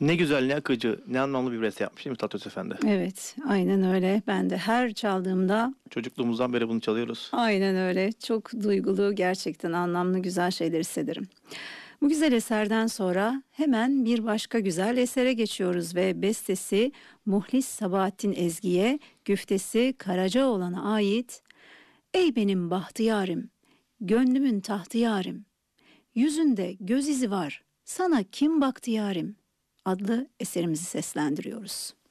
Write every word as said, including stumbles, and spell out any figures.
Ne güzel, ne akıcı, ne anlamlı bir beste yapmış değil mi Tatlıses Efendi? Evet, aynen öyle. Ben de her çaldığımda Çocukluğumuzdan beri bunu çalıyoruz. aynen öyle. Çok duygulu, gerçekten anlamlı güzel şeyler hissederim. Bu güzel eserden sonra hemen bir başka güzel esere geçiyoruz ve bestesi Muhlis Sabahattin Ezgi'ye, güftesi Karacaoğlan'a ait "Ey benim bahtiyarım, gönlümün tahtı yarim, yüzünde göz izi var, sana kim baktı yarim" adlı eserimizi seslendiriyoruz.